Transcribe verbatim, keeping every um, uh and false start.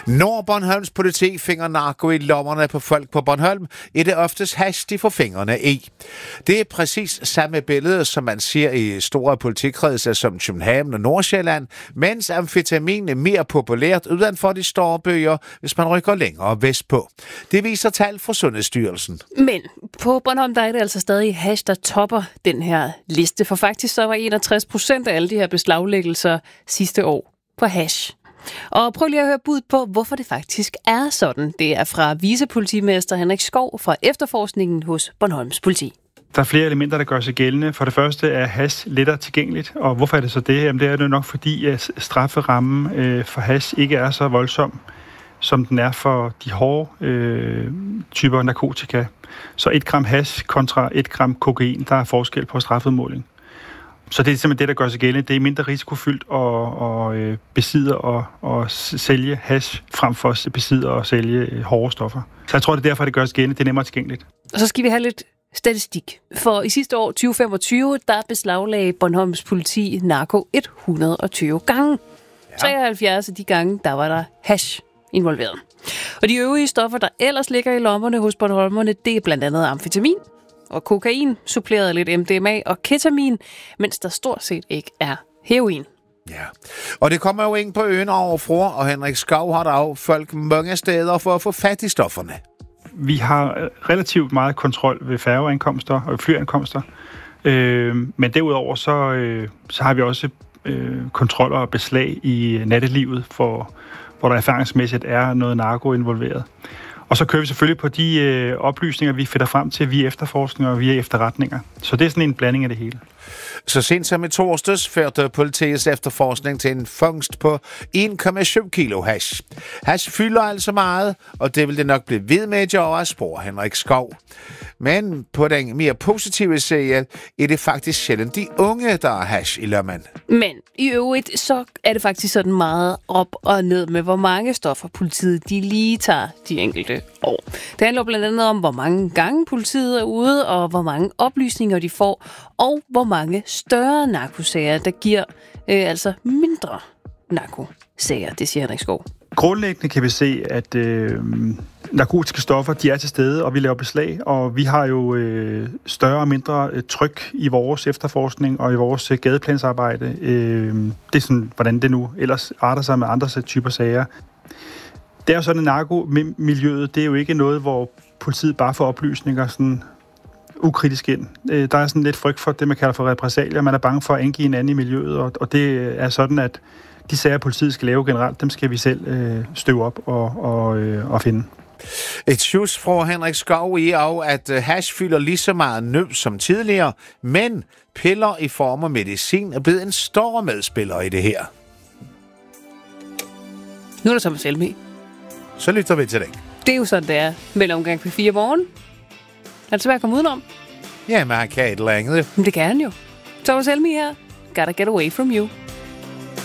Når Bornholms politi finder narko i lommerne på folk på Bornholm, er det oftest hash, de får fingrene i. Det er præcis samme billede, som man ser i store politikredser som København og Nordsjælland, mens amfetamin er mere populært uden for de store byer, hvis man rykker længere vestpå. Det viser tal fra Sundhedsstyrelsen. Men på Bornholm der er det altså stadig hash, der topper den her liste, for faktisk så var enogtres procent af alle de her beslaglæggelser sidste år på hash. Og prøv lige at høre bud på, hvorfor det faktisk er sådan. Det er fra vicepolitimester Henrik Skov fra efterforskningen hos Bornholms politi. Der er flere elementer, der gør sig gældende. For det første er hash lettere tilgængeligt. Og hvorfor er det så det? Jamen, det er det nok fordi, at strafferammen øh, for hash ikke er så voldsom, som den er for de hårde øh, typer narkotika. Så et gram hash kontra et gram kokain, der er forskel på straffudmåling. Så det er simpelthen det, der gør sig gældende. Det er mindre risikofyldt at, at, at besidde og, og sælge hash, frem for at besidde og sælge hårde stoffer. Så jeg tror, det er derfor, det gør sig gældende. Det er nemmere tilgængeligt. Og så skal vi have lidt statistik. For i sidste år, tyve femogtyve, der beslaglagde Bornholms politi narko et hundrede og tyve gange. Ja. treoghalvfjerds af de gange, der var der hash involveret. Og de øvrige stoffer, der ellers ligger i lommerne hos bornholmerne, det er blandt andet amfetamin og kokain, suppleret lidt M D M A og ketamin, mens der stort set ikke er heroin. Ja, og det kommer jo ind på øen overfra, og Henrik Skov har der folk mange steder for at få fat i stofferne. Vi har relativt meget kontrol ved færgeankomster og flyankomster, øh, men derudover så, øh, så har vi også øh, kontroller og beslag i nattelivet, for, hvor der erfaringsmæssigt er noget narko involveret. Og så kører vi selvfølgelig på de øh, oplysninger, vi finder frem til via efterforskning og via efterretninger. Så det er sådan en blanding af det hele. Så sent som i torsdags førte politiets efterforskning til en fangst på en komma syv kilo hash. Hash fylder altså meget, og det vil det nok blive ved med at spore Henrik Skov. Men på den mere positive side er det faktisk sjældent de unge, der er hash i lommen. Men i øvrigt, så er det faktisk sådan meget op og ned med, hvor mange stoffer politiet de lige tager de enkelte år. Det handler blandt andet om, hvor mange gange politiet er ude, og hvor mange oplysninger de får, og hvor mange større narkosager, der giver øh, altså mindre narkosager, det siger Henrik Skov. Grundlæggende kan vi se, at øh, narkotiske stoffer, de er til stede, og vi laver beslag, og vi har jo øh, større og mindre øh, tryk i vores efterforskning og i vores øh, gadeplansarbejde. Øh, det er sådan, hvordan det nu ellers arter sig med andre typer sager. Det er jo sådan, at narkomiljøet, det er jo ikke noget, hvor politiet bare får oplysninger sådan ukritisk ind. Øh, der er sådan lidt frygt for det, man kalder for repressalier. Man er bange for at angive en anden i miljøet, og, og det er sådan, at de sager, politiet skal lave generelt, dem skal vi selv øh, støve op og, og, øh, og finde. Et sjus fra Henrik Skov er jo, at hash fylder lige så meget nøb som tidligere, men piller i form af medicin er blevet en stor medspiller i det her. Nu er der Thomas Helmig. Så lytter vi til det. Det er jo sådan, det er mellem omgang på fire morgen. Er det svært at komme udenom? Ja, men han kan et eller andet. Men det kan han jo. Thomas Helmig her. Gotta get away from you.